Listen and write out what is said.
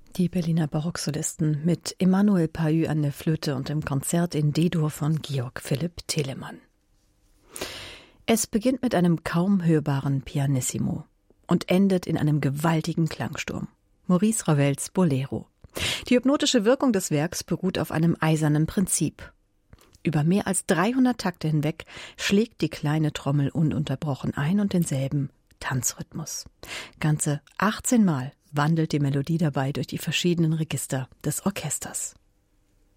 Die Berliner Barocksolisten mit Emmanuel Pahü an der Flöte und im Konzert in D-Dur von Georg Philipp Telemann. Es beginnt mit einem kaum hörbaren Pianissimo und endet in einem gewaltigen Klangsturm. Maurice Ravels Bolero. Die hypnotische Wirkung des Werks beruht auf einem eisernen Prinzip. Über mehr als 300 Takte hinweg schlägt die kleine Trommel ununterbrochen ein und denselben Tanzrhythmus. Ganze 18 Mal wandelt die Melodie dabei durch die verschiedenen Register des Orchesters.